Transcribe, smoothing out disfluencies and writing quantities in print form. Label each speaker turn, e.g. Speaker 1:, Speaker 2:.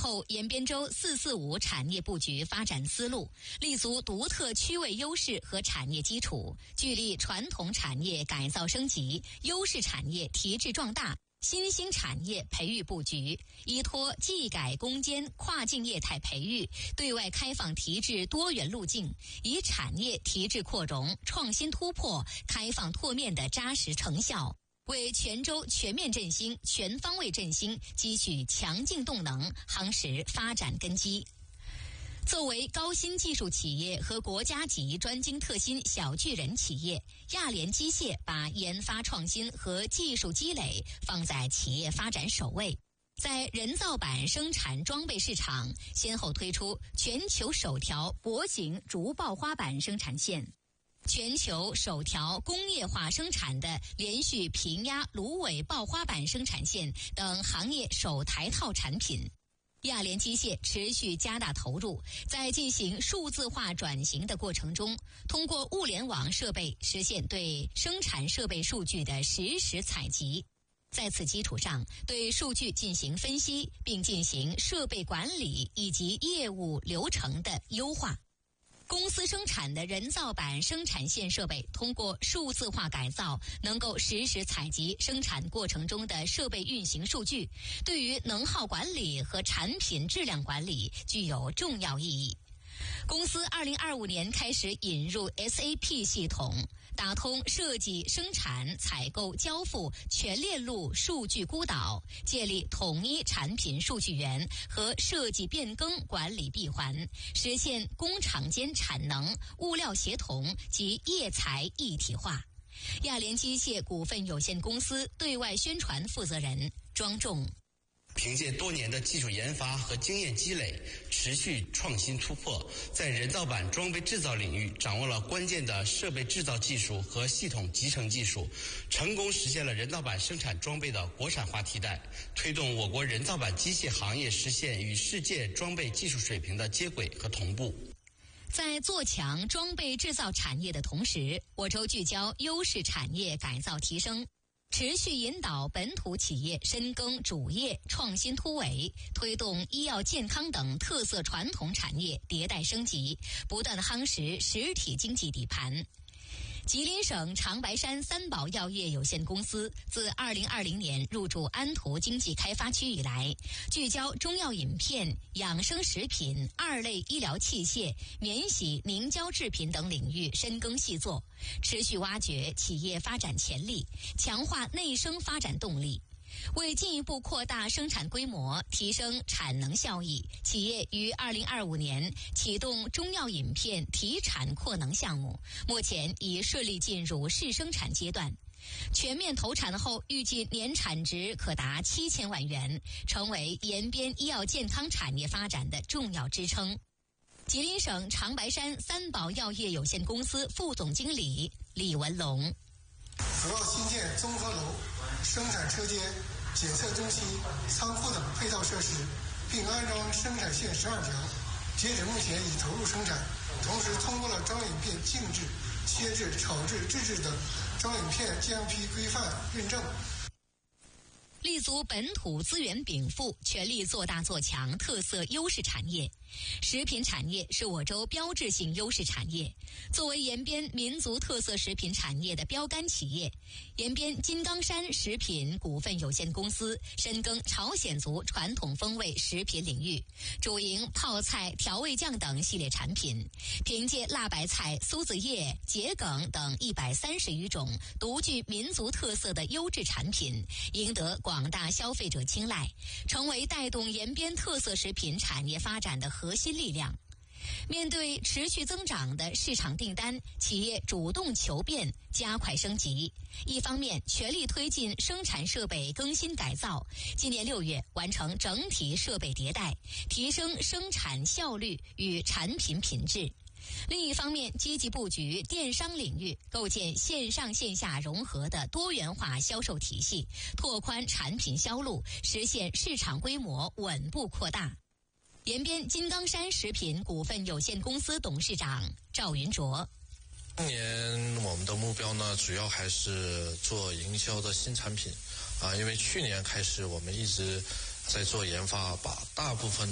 Speaker 1: 扣延边州445产业布局发展思路，立足独特区位优势和产业基础，聚力传统产业改造升级、优势产业提质壮大、新兴产业培育布局，依托技改攻坚跨境业态培育、对外开放提质多元路径，以产业提质扩容、创新突破、开放拓面的扎实成效，为全州全面振兴、全方位振兴积蓄强劲动能，夯实发展根基。作为高新技术企业和国家级专精特新小巨人企业，亚联机械把研发创新和技术积累放在企业发展首位，在人造板生产装备市场先后推出全球首条薄型竹爆花板生产线，全球首条工业化生产的连续平压芦苇爆花板生产线等行业首台套产品。亚联机械持续加大投入，在进行数字化转型的过程中，通过物联网设备实现对生产设备数据的实时采集，在此基础上对数据进行分析，并进行设备管理以及业务流程的优化。公司生产的人造板生产线设备通过数字化改造，能够实时采集生产过程中的设备运行数据，对于能耗管理和产品质量管理具有重要意义。公司2025年开始引入 SAP 系统，打通设计、生产、采购、交付全链路数据孤岛，建立统一产品数据源和设计变更管理闭环，实现工厂间产能、物料协同及业材一体化。亚联机械股份有限公司对外宣传负责人庄重：
Speaker 2: 凭借多年的技术研发和经验积累，持续创新突破，在人造板装备制造领域掌握了关键的设备制造技术和系统集成技术，成功实现了人造板生产装备的国产化替代，推动我国人造板机械行业实现与世界装备技术水平的接轨和同步。
Speaker 1: 在做强装备制造产业的同时，我州聚焦优势产业改造提升，持续引导本土企业深耕主业、创新突围，推动医药健康等特色传统产业迭代升级，不断夯实实体经济底盘。吉林省长白山三宝药业有限公司自2020年入驻安图经济开发区以来，聚焦中药饮片、养生食品、二类医疗器械、免洗凝胶制品等领域深耕细作，持续挖掘企业发展潜力，强化内生发展动力。为进一步扩大生产规模、提升产能效益，企业于2025年启动中药饮片提产扩能项目，目前已顺利进入试生产阶段。全面投产后，预计年产值可达7000万元，成为延边医药健康产业发展的重要支撑。吉林省长白山三宝药业有限公司副总经理李文龙：
Speaker 3: 主要新建综合楼、生产车间、检测中心、仓库等配套设施，并安装生产线12条，截止目前已投入生产。同时通过了装饮片静置、切制、炒制、制制等装饮片 GMP 规范认证。
Speaker 1: 立足本土资源禀赋，全力做大做强特色优势产业。食品产业是我州标志性优势产业，作为延边民族特色食品产业的标杆企业，延边金刚山食品股份有限公司深耕朝鲜族传统风味食品领域，主营泡菜、调味酱等系列产品，凭借辣白菜、苏子叶、桔梗等130余种独具民族特色的优质产品，赢得广大消费者青睐，成为带动延边特色食品产业发展的核心力量。面对持续增长的市场订单，企业主动求变，加快升级。一方面全力推进生产设备更新改造，今年6月完成整体设备迭代，提升生产效率与产品品质。另一方面，积极布局电商领域，构建线上线下融合的多元化销售体系，拓宽产品销路，实现市场规模稳步扩大。延边金刚山食品股份有限公司董事长赵云卓：
Speaker 4: 今年我们的目标呢，主要还是做营销的新产品因为去年开始我们一直在做研发，把大部分